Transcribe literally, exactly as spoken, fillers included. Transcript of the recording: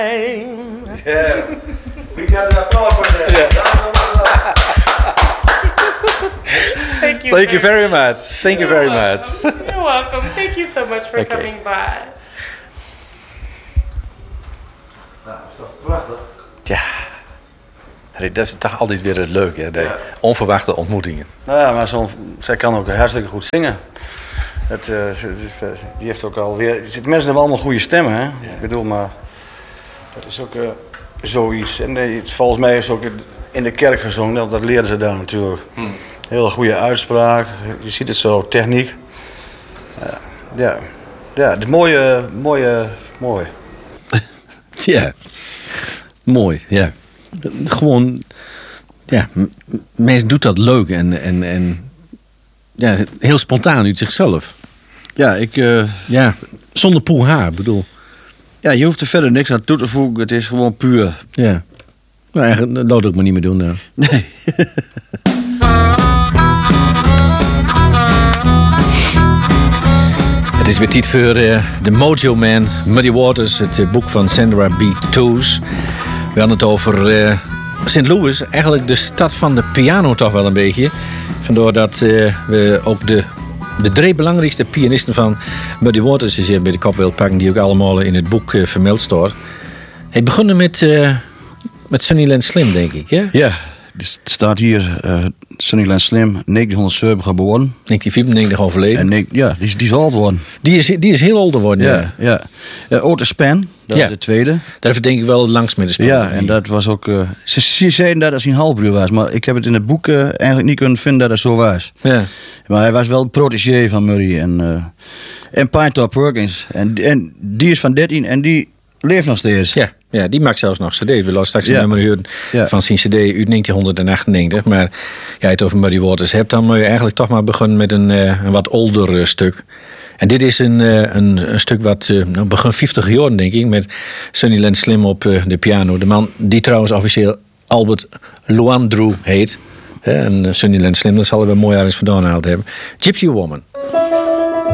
Yeah, we got an applause for that. Yeah. Thank you. Thank you very very much. Thank you very much. You're welcome. Thank you so much for Okay. coming by. Nou, dat is toch prachtig. Ja, dat is toch altijd weer het leuke, hè? De Ja. onverwachte ontmoetingen. Nou ja, maar zo'n, zij kan ook hartstikke goed zingen. Het, uh, die heeft ook alweer. Mensen hebben allemaal goede stemmen, hè? Ik bedoel, maar dat is ook uh, zoiets. En uh, volgens mij is ook in de kerk gezongen, dat, dat leren ze daar natuurlijk. Hmm. Hele goede uitspraak, je ziet het zo, techniek. Uh, ja, ja, het is mooie, mooie, mooi. Ja, mooi, ja. Gewoon, ja, m- mensen doet dat leuk en, en, en ja, heel spontaan uit zichzelf. Ja, ik, uh, Ja, zonder poel haar, bedoel. ja, je hoeft er verder niks aan toe te voegen, het is gewoon puur. Ja. Nou, eigenlijk, dat laat ik me niet meer doen nou. Nee. Het is weer tijd voor uh, The Mojo Man, Muddy Waters, het uh, boek van Sandra B. Toos. We hadden het over uh, Saint Louis, eigenlijk de stad van de piano toch wel een beetje. Vandaar dat uh, we ook de, de drie belangrijkste pianisten van Muddy Waters eens hier bij de kop willen pakken, die ook allemaal in het boek uh, vermeld staan. Hij begon met, uh, met Sunnyland Slim, denk ik, hè? Ja, het staat hier uh, Sunnyland Slim, negentienhonderdzeven geboren. negentien vierennegentig overleden. En ne- ja, die is, die is oud geworden. Die is, die is heel oud geworden, ja. Ja, ja. Uh, Otis Span, dat Ja. is de tweede. Daar denk ik wel langs met de spel. Ja, en dat was ook... Uh, ze, ze zeiden dat hij een halfbroer was, maar ik heb het in het boek uh, eigenlijk niet kunnen vinden dat het zo was. Ja. Maar hij was wel een protégé van Murray en, uh, en Pinetop Perkins. En, en die is van dertien en die leeft nog steeds. Ja, ja, die maakt zelfs nog cd. We laten straks een Ja. nummer horen Ja. van zijn cd uit negentien achtennegentig. Maar ja, het over Muddy Waters hebt, dan moet je eigenlijk toch maar beginnen met een, uh, een wat older uh, stuk. En dit is een, uh, een, een stuk wat uh, nou, begin vijftig jaar, denk ik, met Sunnyland Slim op uh, de piano. De man die trouwens officieel Albert Luandrew heet. Hè, en uh, Sunnyland Slim, dat zal er wel mooi ergens vandaan gehaald hebben. Gypsy Woman.